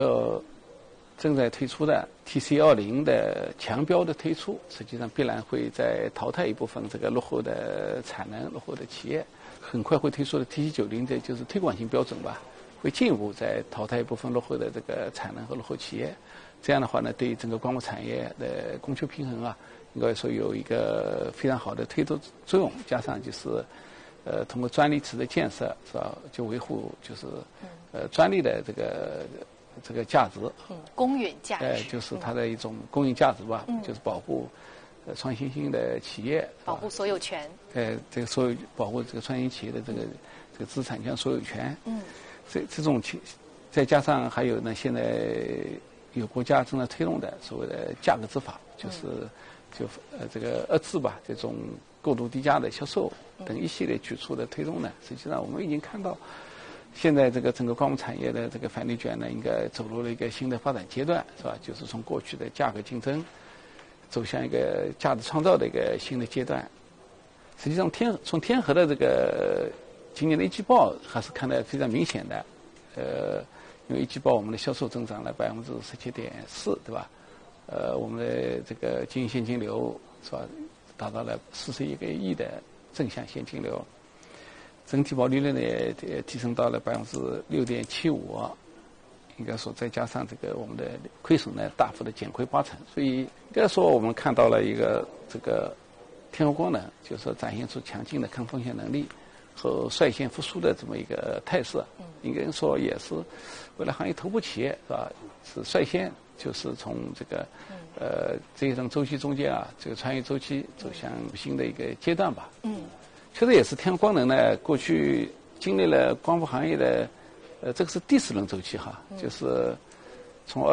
正在推出的 TC20的强标的推出，实际上必然会在淘汰一部分这个落后的产能、落后的企业。很快会推出的 TC90的就是推广性标准吧，会进一步再淘汰一部分落后的这个产能和落后企业。这样的话呢，对整个光伏产业的供求平衡啊，应该说有一个非常好的推动作用。加上就是通过专利池的建设，是吧？就维护就是专利的这个价值， 公允价值， 就是它的一种公允价值吧，就是保护创新型的企业， 保护所有权， 这个所有保护这个创新企业的这个知识产权所有权，这种再加上还有呢，现在有国家正在推动的所谓的价格执法，这个遏制吧，这种过度低价的销售等一系列举措的推动呢，实际上我们已经看到。现在这个整个光伏产业的这个反对卷呢，应该走入了一个新的发展阶段，是吧？就是从过去的价格竞争，走向一个价值创造的一个新的阶段。实际上，从天河的这个今年的一季报还是看得非常明显的，因为一季报我们的销售增长了17.4%，对吧？我们的这个经营现金流是吧，达到了41个亿的正向现金流。整体毛利率呢也提升到了6.75%，应该说再加上这个我们的亏损呢大幅的减亏80%，所以应该说我们看到了一个这个天合光能就是说展现出强劲的抗风险能力和率先复苏的这么一个态势，应该说也是未来行业头部企业是吧，是率先就是从这个这一种周期中间啊，这个穿越周期走向新的一个阶段吧。确实也是天合光能呢，过去经历了光伏行业的，这个是第4轮周期哈，就是从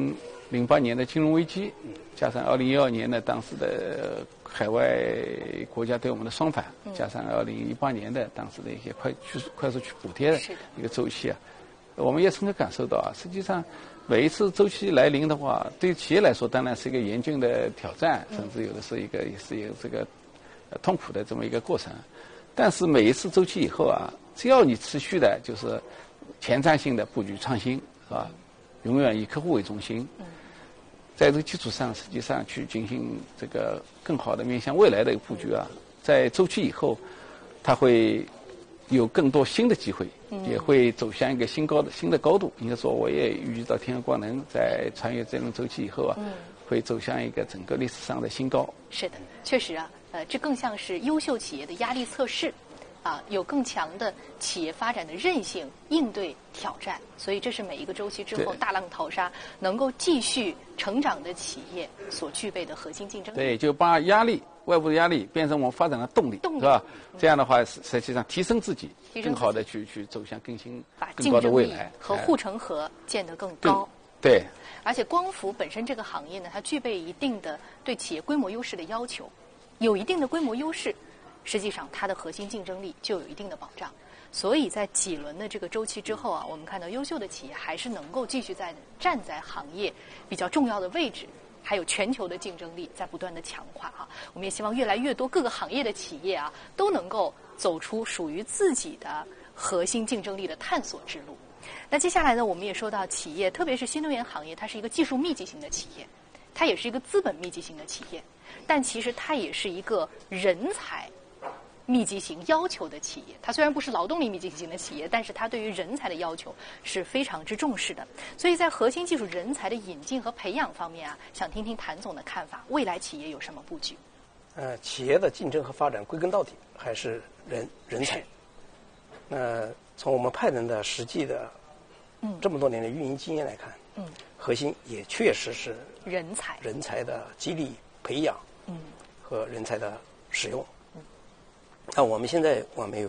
2008年的金融危机，加上2012年的当时的海外国家对我们的双反，加上2018年的当时的一些快速去补贴的一个周期啊，我们也深刻感受到啊，实际上每一次周期来临的话，对企业来说当然是一个严峻的挑战，甚至有的是也是一个这个痛苦的这么一个过程。但是每一次周期以后啊，只要你持续的就是前瞻性的布局创新，是吧？永远以客户为中心，在这个基础上，实际上去进行这个更好的面向未来的一个布局啊，在周期以后，它会有更多新的机会，也会走向一个新的高度。应该说，我也预计到天合光能在穿越这轮周期以后啊，会走向一个整个历史上的新高。 是的，确实啊。这更像是优秀企业的压力测试，有更强的企业发展的韧性，应对挑战。所以这是每一个周期之后大浪淘沙能够继续成长的企业所具备的核心竞争力。 对，就把外部的压力变成我们发展的动力，是吧？这样的话，实际上提升自己，更好的去走向更高的未来， 和护城河建得更高。 对。 而且光伏本身这个行业呢，它具备一定的对企业规模优势的要求。有一定的规模优势，实际上它的核心竞争力就有一定的保障。所以在几轮的这个周期之后啊，我们看到优秀的企业还是能够继续站在行业比较重要的位置，还有全球的竞争力在不断的强化啊。我们也希望越来越多各个行业的企业啊，都能够走出属于自己的核心竞争力的探索之路。那接下来呢，我们也说到企业，特别是新能源行业，它是一个技术密集型的企业，它也是一个资本密集型的企业。但其实它也是一个人才密集型要求的企业，它虽然不是劳动力密集型的企业，但是它对于人才的要求是非常之重视的。所以在核心技术人才的引进和培养方面啊，想听听谭总的看法，未来企业有什么布局？ 企业的竞争和发展归根到底还是人才。从我们派能的实际的这么多年的运营经验来看，核心也确实是人才的激励培养，和人才的使用。那我们现在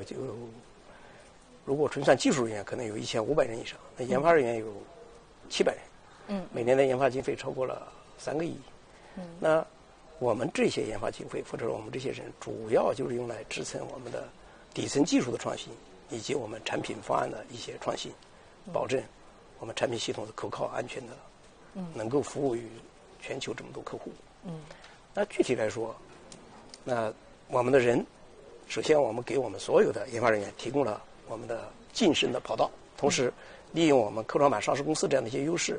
如果纯算技术人员，可能有1500人以上，那研发人员有700人，每年的研发经费超过了3个亿。那我们这些研发经费或者说我们这些人，主要就是用来支撑我们的底层技术的创新，以及我们产品方案的一些创新，保证我们产品系统是可靠安全的，能够服务于全球这么多客户。那具体来说，那我们的人，首先我们给我们所有的研发人员提供了我们的晋升的跑道，同时利用我们科创板上市公司这样的一些优势，